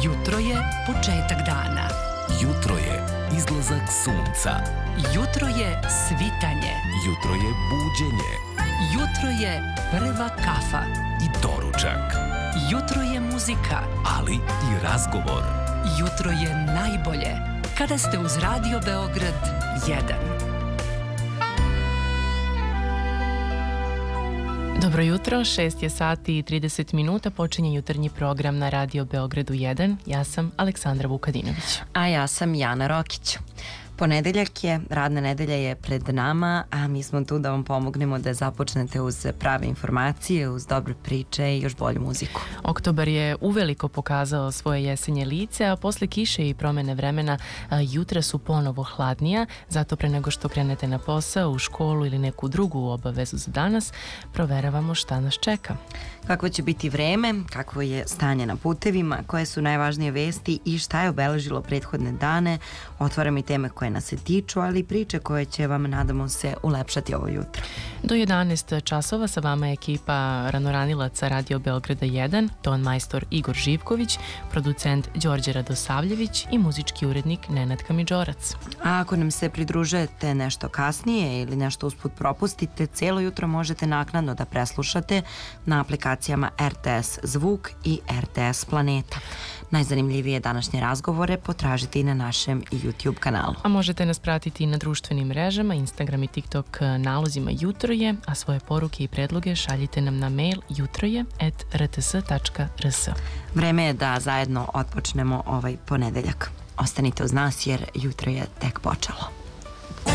Jutro je početak dana. Jutro je izlazak sunca. Jutro je svitanje. Jutro je buđenje. Jutro je prva kafa. I doručak. Jutro je muzika. Ali i razgovor. Jutro je najbolje kada ste uz Radio Beograd 1. Dobro jutro, 6 je sati i 30 minuta, počinje jutarnji program na Radio Beogradu 1. Ja sam Aleksandra Vukadinović. A ja sam Jana Rokić. Ponedeljak je, radna nedelja je pred nama, a mi smo tu da vam pomognemo da započnete uz prave informacije, uz dobre priče i još bolju muziku. Oktobar je uveliko pokazao svoje jesenje lice, a posle kiše i promene vremena jutra su ponovo hladnija, zato pre nego što krenete na posao, u školu ili neku drugu obavezu za danas, proveravamo šta nas čeka. Kakvo će biti vreme, kakvo je stanje na putevima, koje su najvažnije vesti i šta je obeležilo prethodne dane, otvaram i teme koje nas se tiču, ali i priče koje će vam, nadamo se, ulepšati ovo jutro. Do 11 časova sa vama je ekipa ranoranilaca Radio Beograda 1, ton majstor Igor Živković, producent Đorđe Radosavljević i muzički urednik Nenad Kamidžorac. A ako nam se pridružujete nešto kasnije ili nešto usput propustite, celo jutro možete naknadno da preslušate na aplikacijama RTS Zvuk i RTS Planeta. Najzanimljivije današnje razgovore potražite i na našem YouTube kanalu. A možete nas pratiti i na društvenim mrežama, Instagram i TikTok nalozima Jutro je, a svoje poruke i predloge šaljite nam na mail jutroje@rts.rs. Vreme je da zajedno otpočnemo ovaj ponedeljak. Ostanite uz nas jer jutro je tek počelo.